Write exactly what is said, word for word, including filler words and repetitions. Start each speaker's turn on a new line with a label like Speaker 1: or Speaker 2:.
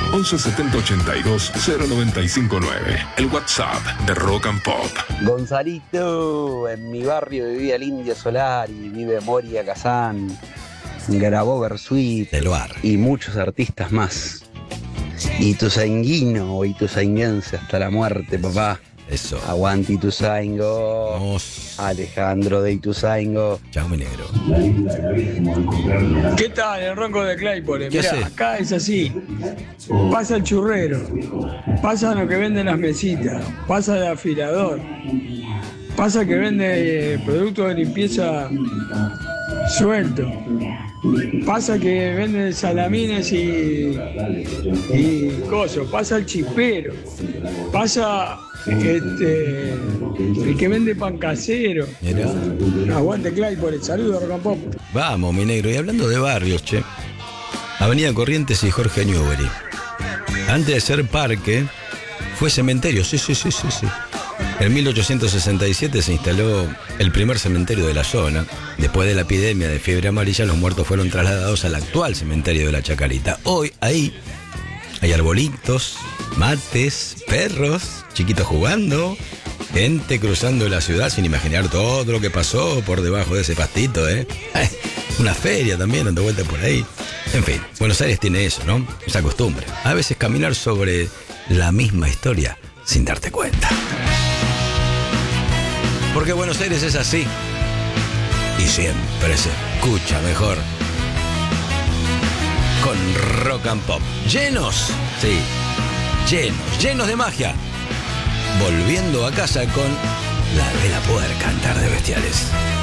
Speaker 1: once setenta ochenta y dos cero noventa y cinco nueve. El WhatsApp de Rock and Pop.
Speaker 2: Gonzalito, en mi barrio vivía el Indio Solari, vive Moria Kazán, grabó Bersuit y muchos artistas más. Ituzainguino o ituzainguense hasta la muerte, papá.
Speaker 3: Eso.
Speaker 2: Aguante Ituzaingo.
Speaker 3: Vamos.
Speaker 2: Alejandro de Ituzaingo.
Speaker 3: Chao, mi negro.
Speaker 4: ¿Qué tal? El ronco de Claypole.
Speaker 3: ¿Qué
Speaker 4: Mirá,
Speaker 3: hace?
Speaker 4: acá es así. Pasa el churrero. Pasa lo que venden las mesitas. Pasa el afilador. Pasa que vende eh, productos de limpieza suelto. Pasa que vende salamines y, y cosas. Pasa el chispero. Pasa este, el que vende pan casero.
Speaker 3: Mirá.
Speaker 4: Aguante Claypole. Saludos, Rock and Pop.
Speaker 3: Vamos, mi negro. Y hablando de barrios, che. Avenida Corrientes y Jorge Newbery. Antes de ser parque, fue cementerio. Sí, sí, sí, sí, sí. En mil ochocientos sesenta y siete se instaló el primer cementerio de la zona. Después de la epidemia de fiebre amarilla, los muertos fueron trasladados al actual cementerio de la Chacarita. Hoy, ahí, hay arbolitos, mates, perros, chiquitos jugando, gente cruzando la ciudad sin imaginar todo lo que pasó por debajo de ese pastito, ¿eh? Una feria también, dando vueltas por ahí. En fin, Buenos Aires tiene eso, ¿no? Esa costumbre. A veces caminar sobre la misma historia sin darte cuenta. Porque Buenos Aires es así. Y siempre se escucha mejor. Con Rock and Pop. Llenos, sí, llenos, llenos de magia. Volviendo a casa con La Vela Poder Cantar de Bestiales.